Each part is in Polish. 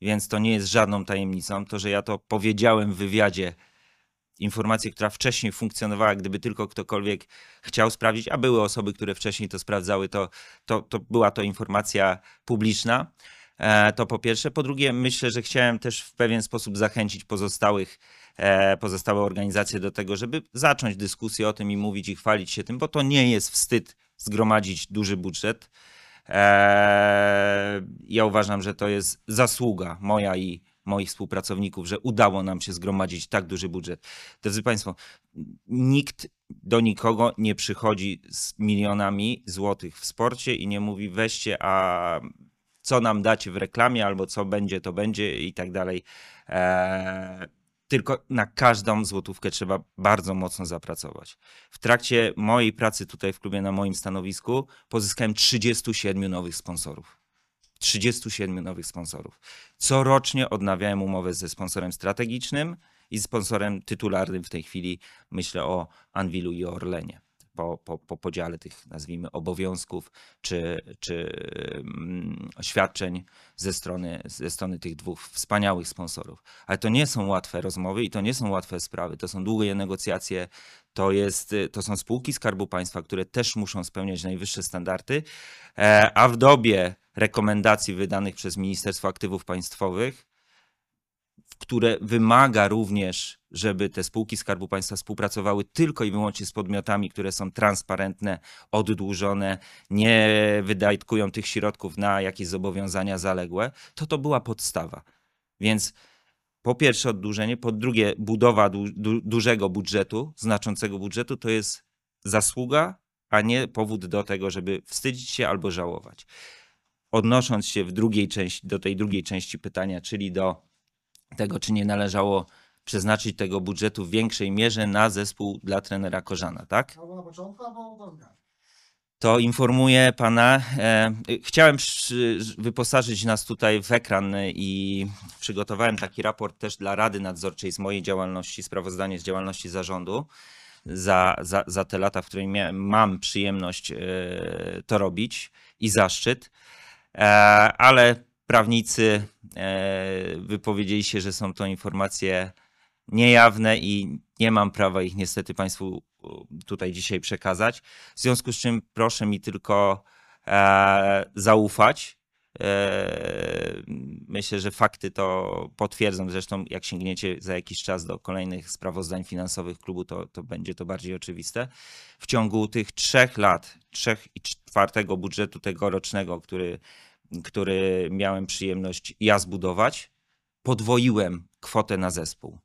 więc to nie jest żadną tajemnicą. To, że ja to powiedziałem w wywiadzie, informację, która wcześniej funkcjonowała, gdyby tylko ktokolwiek chciał sprawdzić, a były osoby, które wcześniej to sprawdzały, to była to informacja publiczna. To po pierwsze. Po drugie, myślę, że chciałem też w pewien sposób zachęcić pozostałe organizacje do tego, żeby zacząć dyskusję o tym i mówić i chwalić się tym, bo to nie jest wstyd zgromadzić duży budżet. Ja uważam, że to jest zasługa moja i moich współpracowników, że udało nam się zgromadzić tak duży budżet. Drodzy Państwo, nikt do nikogo nie przychodzi z milionami złotych w sporcie i nie mówi weźcie, a co nam dacie w reklamie, albo co będzie, to będzie i tak dalej. Tylko na każdą złotówkę trzeba bardzo mocno zapracować. W trakcie mojej pracy tutaj w klubie na moim stanowisku pozyskałem 37 nowych sponsorów. 37 nowych sponsorów. Corocznie odnawiałem umowę ze sponsorem strategicznym i sponsorem tytularnym w tej chwili. Myślę o Anwilu i Orlenie. Po podziale tych, nazwijmy, obowiązków czy świadczeń ze strony tych dwóch wspaniałych sponsorów. Ale to nie są łatwe rozmowy i to nie są łatwe sprawy. To są długie negocjacje. To są spółki Skarbu Państwa, które też muszą spełniać najwyższe standardy, a w dobie rekomendacji wydanych przez Ministerstwo Aktywów Państwowych, które wymaga również, żeby te spółki Skarbu Państwa współpracowały tylko i wyłącznie z podmiotami, które są transparentne, oddłużone, nie wydatkują tych środków na jakieś zobowiązania zaległe, to była podstawa. Więc po pierwsze oddłużenie, po drugie budowa dużego budżetu, znaczącego budżetu, to jest zasługa, a nie powód do tego, żeby wstydzić się albo żałować. Odnosząc się do tej drugiej części pytania, czyli do tego, czy nie należało przeznaczyć tego budżetu w większej mierze na zespół dla trenera Korzana, tak? Albo na początku, albo na zmianie. To informuję pana. Chciałem wyposażyć nas tutaj w ekran i przygotowałem taki raport też dla Rady Nadzorczej z mojej działalności, sprawozdanie z działalności zarządu za te lata, w których mam przyjemność to robić i zaszczyt, ale prawnicy wypowiedzieli się, że są to informacje niejawne i nie mam prawa ich niestety Państwu tutaj dzisiaj przekazać. W związku z czym proszę mi tylko zaufać. Myślę, że fakty to potwierdzą. Zresztą jak sięgniecie za jakiś czas do kolejnych sprawozdań finansowych klubu, to będzie to bardziej oczywiste. W ciągu tych 3 lat, 3,25 budżetu tegorocznego, który miałem przyjemność ja zbudować, podwoiłem kwotę na zespół.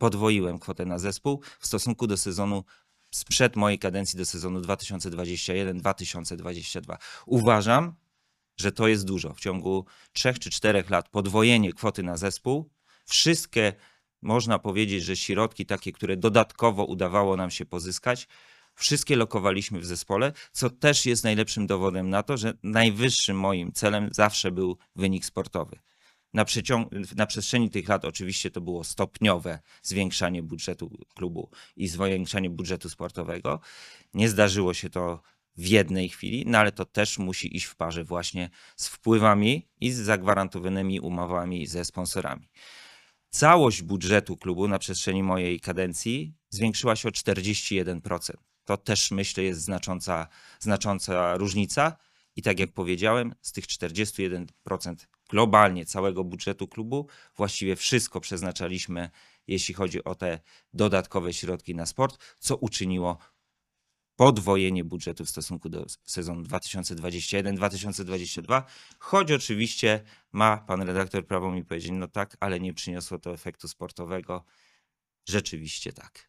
W stosunku do sezonu sprzed mojej kadencji, do sezonu 2021-2022. Uważam, że to jest dużo. W ciągu 3 czy 4 lat podwojenie kwoty na zespół. Wszystkie, można powiedzieć, że środki takie, które dodatkowo udawało nam się pozyskać, wszystkie lokowaliśmy w zespole, co też jest najlepszym dowodem na to, że najwyższym moim celem zawsze był wynik sportowy. Na przestrzeni tych lat oczywiście to było stopniowe zwiększanie budżetu klubu i zwiększanie budżetu sportowego. Nie zdarzyło się to w jednej chwili, no ale to też musi iść w parze właśnie z wpływami i z zagwarantowanymi umowami ze sponsorami. Całość budżetu klubu na przestrzeni mojej kadencji zwiększyła się o 41%. To też myślę jest znacząca różnica i tak jak powiedziałem, z tych 41% globalnie całego budżetu klubu właściwie wszystko przeznaczaliśmy, jeśli chodzi o te dodatkowe środki na sport, co uczyniło podwojenie budżetu w stosunku do sezonu 2021-2022, choć oczywiście ma pan redaktor prawo mi powiedzieć, no tak, ale nie przyniosło to efektu sportowego. Rzeczywiście tak.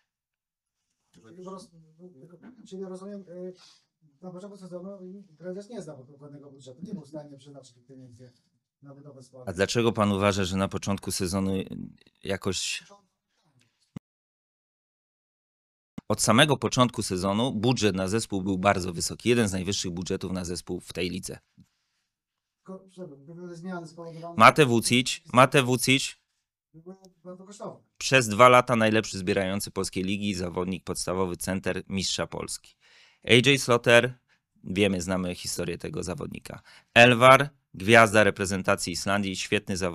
Czyli rozumiem, na początku sezonu prezes nie znał dokładnego budżetu, nie był w stanie przeznaczyć tych pieniędzy na budowę składu. A dlaczego pan uważa, że na początku sezonu jakoś... Od samego początku sezonu budżet na zespół był bardzo wysoki. Jeden z najwyższych budżetów na zespół w tej lidze. Mate Vucic przez 2 lata najlepszy zbierający polskiej ligi, zawodnik podstawowy, center, mistrza Polski. AJ Slaughter, znamy historię tego zawodnika. Elvar, gwiazda reprezentacji Islandii, świetny zawodnik.